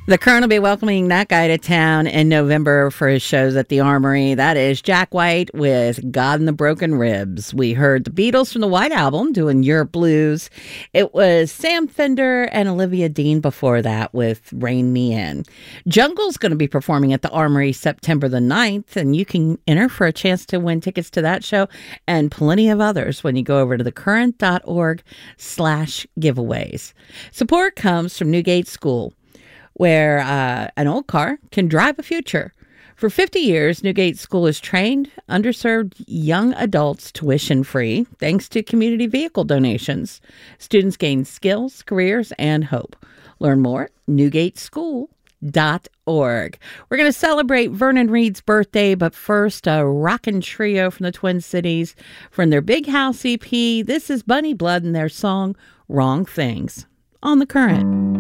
The Current will be welcoming that guy to town in November for his shows at the Armory. That is Jack White with God and the Broken Ribs. We heard the Beatles from the White Album doing Europe Blues. It was Sam Fender and Olivia Dean before that with Rain Me In. Jungle's going to be performing at the Armory September the 9th, and you can enter for a chance to win tickets to that show and plenty of others when you go over to thecurrent.org/giveaways. Support comes from Newgate School, where an old car can drive a future. For 50 years, Newgate School has trained underserved young adults tuition-free thanks to community vehicle donations. Students gain skills, careers, and hope. Learn more at newgateschool.org. We're going to celebrate Vernon Reid's birthday, but first, a rockin' trio from the Twin Cities from their Big House EP. This is Bunny Blood and their song, Wrong Things, on The Current.